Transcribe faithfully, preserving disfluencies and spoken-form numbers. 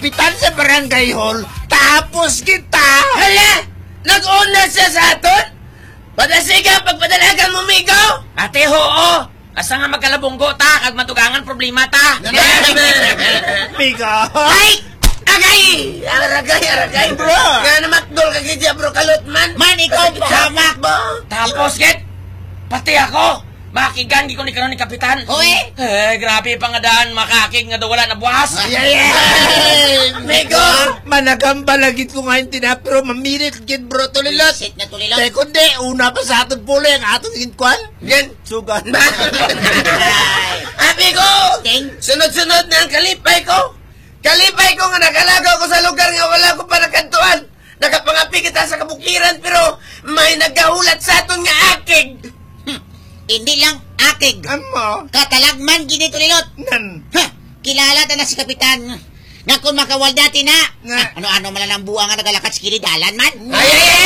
kapitan sa barangay hall, tapos kita. Hala! Nag-una siya sa aton? Padasiga pagpadalagan mo, Migo? Ate, oo. Asa nga magkalabunggo ta, kag matugangan problema ta. Migo. Ay! Agay! Aragay, aragay, bro. Nga na makdol ka kaya, bro, kalot man. Man, ikaw hamak mo. Tapos, Kit, pati ako. Makigan, gi ko ni kanon ni Kapitan. Uy! Eh, grabe pangadaan, makakig nga daw wala na buwas. Ay, ay, ay! Migo! Managamba lagit ko ngayon tinapiro, mamirit kid bro tulilot. Sit na tulilot. Te kundi, una pa sa aton pula yung aton ginkuan. Yan. Sugan. Amigo! Sunod-sunod na ang kalipay ko. Kalipay ko nga nakalagaw ko sa lugar nga wala ko pa nakantuan. Nakapangapi kita sa kabukiran pero may nagahulat sa aton nga akig. Hindi lang akig. Amo? Katalagman ginito lilot. Nan. Ha! Kilala ta na si Kapitan. Nga kung makawal dati na. Nga. Ah, ano-ano malalang buwa nga nagalakat sa kinidalan man. Ay, ay, ay,